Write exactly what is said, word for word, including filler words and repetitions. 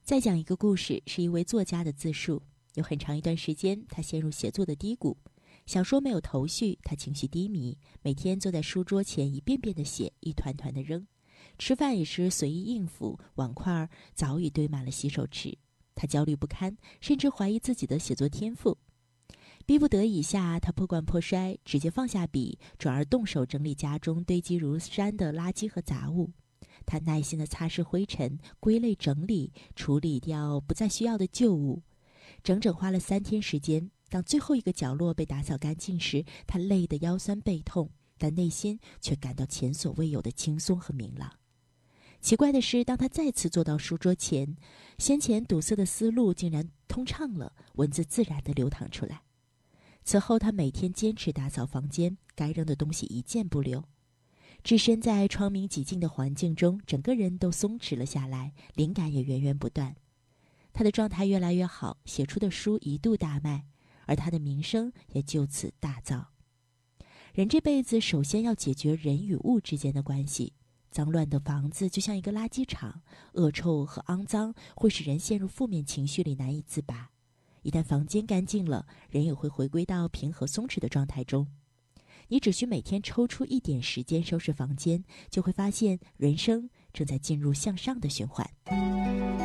再讲一个故事，是一位作家的自述。有很长一段时间，他陷入写作的低谷，小说没有头绪，他情绪低迷，每天坐在书桌前一遍遍地写，一团团地扔。吃饭也是随意应付，碗筷早已堆满了洗手池。他焦虑不堪，甚至怀疑自己的写作天赋。逼不得已下，他破罐破摔，直接放下笔，转而动手整理家中堆积如山的垃圾和杂物。他耐心地擦拭灰尘，归类整理，处理掉不再需要的旧物，整整花了三天时间。当最后一个角落被打扫干净时，他累得腰酸背痛，但内心却感到前所未有的轻松和明朗。奇怪的是，当他再次坐到书桌前，先前堵塞的思路竟然通畅了，文字自然地流淌出来。此后，他每天坚持打扫房间，该扔的东西一件不留。置身在窗明几净的环境中，整个人都松弛了下来，灵感也源源不断。他的状态越来越好，写出的书一度大卖，而他的名声也就此大噪。人这辈子首先要解决人与物之间的关系。脏乱的房子就像一个垃圾场，恶臭和肮脏会使人陷入负面情绪里难以自拔。一旦房间干净了，人也会回归到平和松弛的状态中。你只需每天抽出一点时间收拾房间，就会发现人生正在进入向上的循环。